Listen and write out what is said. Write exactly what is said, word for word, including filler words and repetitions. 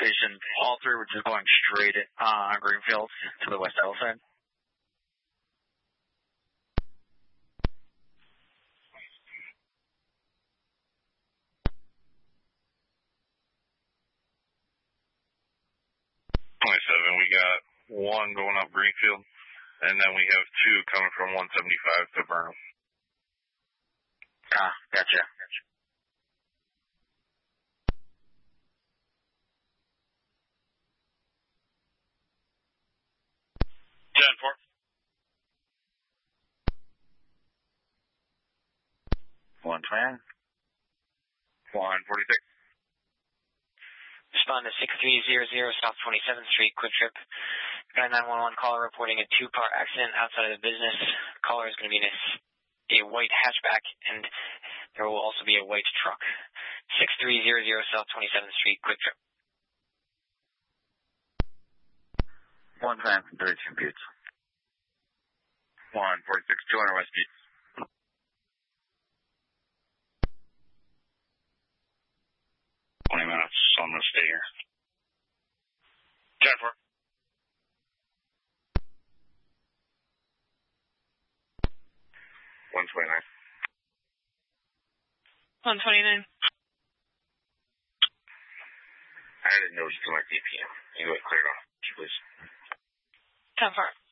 Station, all three were just going straight uh, on Greenfield to the west Elephant. twenty-seven, we got one going up Greenfield, and then we have two coming from one seventy-five to Burnham. Ah, gotcha. gotcha. ten four. one twenty-nine. one forty-six. Respond to six three zero zero South twenty-seventh Street, quick trip. Got a nine one one caller reporting a two-car accident outside of the business. Caller is going to be in a, a white hatchback, and there will also be a white truck. six three zero zero South twenty-seventh Street, quick trip. one time, thirty-two Buttes. one forty-six, two hundred West Buttes. twenty minutes, so I'm going to stay here. ten four. one twenty-nine. one twenty-nine. I didn't notice too much D P M. You go clear it off, please. ten four.